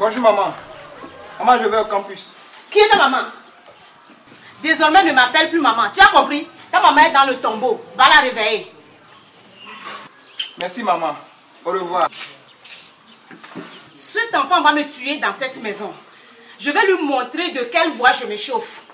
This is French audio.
Bonjour maman. Maman, je vais au campus. Qui est ta maman? Désormais, ne m'appelle plus maman. Tu as compris? Ta maman est dans le tombeau. Va la réveiller. Merci maman. Au revoir. Cet enfant va me tuer dans cette maison. Je vais lui montrer de quel bois je me chauffe.